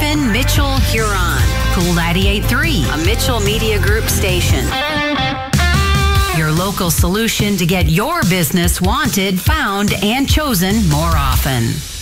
in Mitchell, Huron. Cool 98.3, a Mitchell Media Group station. Your local solution to get your business wanted, found, and chosen more often.